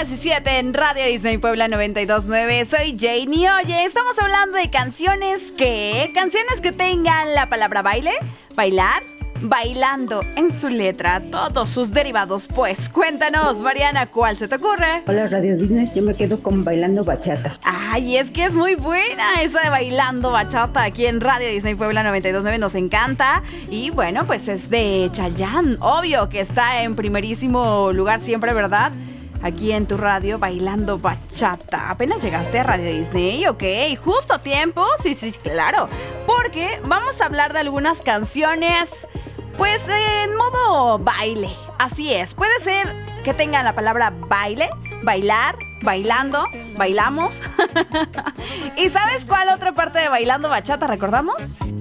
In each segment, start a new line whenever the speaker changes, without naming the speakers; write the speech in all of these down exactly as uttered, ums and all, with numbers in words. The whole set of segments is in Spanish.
diecisiete en Radio Disney Puebla noventa y dos punto nueve. Soy Janie. Oye, estamos hablando de canciones que... Canciones que tengan la palabra baile, bailar, bailando en su letra, todos sus derivados. Pues cuéntanos, Mariana, ¿cuál se te ocurre?
Hola, Radio Disney, yo me quedo con Bailando Bachata.
Ay, es que es muy buena esa de Bailando Bachata. Aquí en Radio Disney Puebla noventa y dos punto nueve nos encanta. Y bueno, pues es de Chayanne, obvio que está en primerísimo lugar siempre, ¿verdad? Aquí en tu radio, Bailando Bachata. ¿Apenas llegaste a Radio Disney? Ok, justo a tiempo. Sí, sí, claro. Porque vamos a hablar de algunas canciones, pues en modo baile. Así es, puede ser que tengan la palabra baile, bailar, bailando, bailamos. ¿Y sabes cuál otra parte de Bailando Bachata recordamos?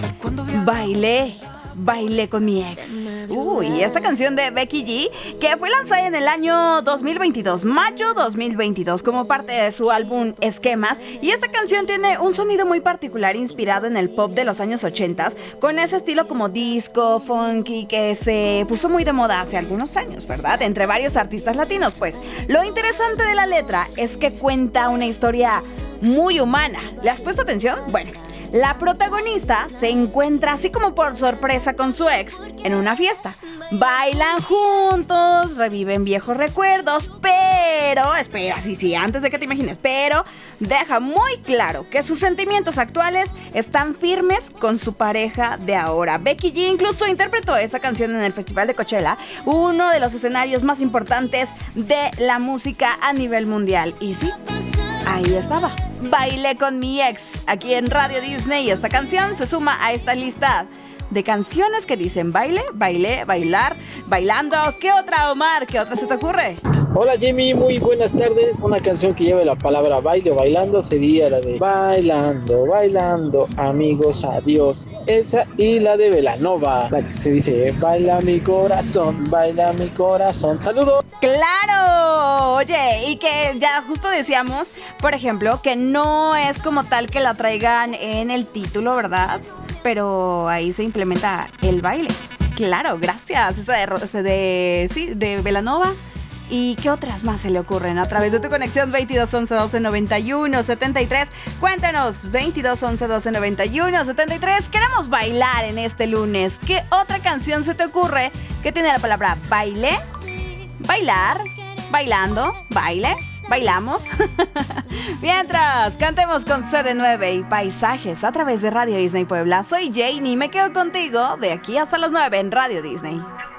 Bailé. Bailé con mi ex. Uy, esta canción de Becky G, que fue lanzada en el año dos mil veintidós, mayo dos mil veintidós, como parte de su álbum Esquemas. Y esta canción tiene un sonido muy particular inspirado en el pop de los años ochenta, con ese estilo como disco, funky, que se puso muy de moda hace algunos años, ¿verdad? Entre varios artistas latinos. Pues lo interesante de la letra es que cuenta una historia muy humana. ¿Le has puesto atención? Bueno, la protagonista se encuentra así como por sorpresa con su ex en una fiesta. Bailan juntos, reviven viejos recuerdos, pero, espera, sí, sí, antes de que te imagines, pero deja muy claro que sus sentimientos actuales están firmes con su pareja de ahora. Becky G incluso interpretó esa canción en el Festival de Coachella, uno de los escenarios más importantes de la música a nivel mundial. Y sí, ahí estaba. Bailé con mi ex, aquí en Radio Disney, y esta canción se suma a esta lista de canciones que dicen baile, bailé, bailar, bailando. ¿Qué otra, Omar? ¿Qué otra se te ocurre?
Hola, Jimmy, muy buenas tardes. Una canción que lleve la palabra baile o bailando sería la de Bailando, bailando, amigos, adiós. Esa y la de Belanova, la que se dice baila mi corazón, baila mi corazón. ¡Saludos!
¡Claro! Oye, y que ya justo decíamos, por ejemplo, que no es como tal que la traigan en el título, ¿verdad? Pero ahí se implementa el baile. Claro, gracias. Esa de, esa de, sí, de Belanova. ¿Y qué otras más se le ocurren? A través de tu conexión veintidós once doce noventa y uno setenta y tres. Cuéntanos, veintidós once doce noventa y uno setenta y tres. Queremos bailar en este lunes. ¿Qué otra canción se te ocurre que tiene la palabra baile, bailar, bailando, baile, bailamos? Mientras, cantemos con C D nueve y Paisajes a través de Radio Disney Puebla. Soy Janie y me quedo contigo de aquí hasta las nueve en Radio Disney.